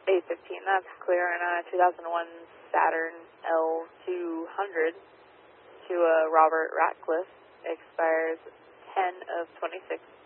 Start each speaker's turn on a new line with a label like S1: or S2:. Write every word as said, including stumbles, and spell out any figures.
S1: eight fifteen, that's clear. And a two thousand one Saturn L two hundred to uh, Robert Ratcliffe expires ten of twenty-six.